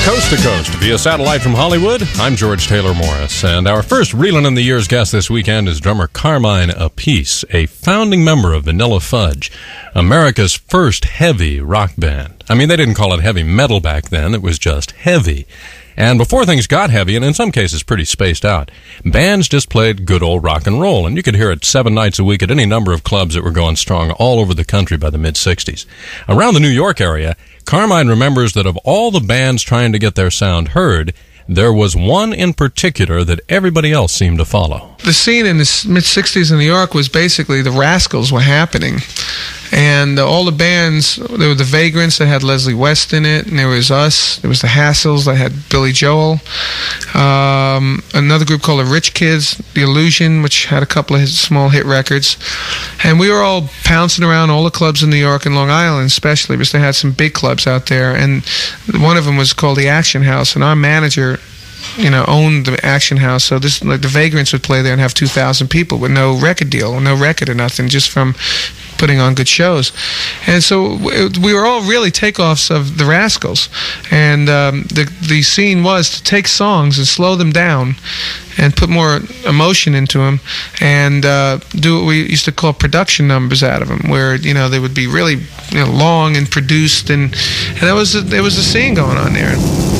Coast to Coast via satellite from Hollywood. I'm George Taylor Morris, and our first Reelin' in the Years guest this weekend is drummer Carmine Appice, a founding member of Vanilla Fudge, America's first heavy rock band. I mean, they didn't call it heavy metal back then, it was just heavy. And before things got heavy, and in some cases pretty spaced out, bands just played good old rock and roll, and you could hear it 7 nights a week at any number of clubs that were going strong all over the country by the mid-'60s. Around the New York area, Carmine remembers that of all the bands trying to get their sound heard, there was one in particular that everybody else seemed to follow. The scene in the mid-'60s in New York was basically the Rascals were happening. And all the bands, there were the Vagrants that had Leslie West in it, and there was us, there was the Hassles that had Billy Joel, another group called the Rich Kids, The Illusion, which had a couple of small hit records. And we were all pouncing around all the clubs in New York and Long Island especially, because they had some big clubs out there. And one of them was called the Action House, and our manager, owned the Action House. So the Vagrants would play there and have 2,000 people with no record deal, or no record or nothing, just from putting on good shows. And so we were all really takeoffs of the Rascals. And the scene was to take songs and slow them down and put more emotion into them, and do what we used to call production numbers out of them, where they would be really long and produced, and there was a scene going on there.